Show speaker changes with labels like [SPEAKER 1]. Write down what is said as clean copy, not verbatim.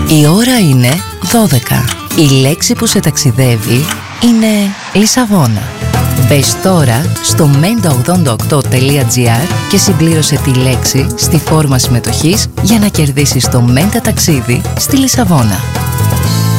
[SPEAKER 1] Η ώρα είναι 12. Η λέξη που σε ταξιδεύει είναι Λισαβόνα. Μπες τώρα στο menta88.gr και συμπλήρωσε τη λέξη στη φόρμα συμμετοχής για να κερδίσεις το Menta ταξίδι στη Λισαβόνα.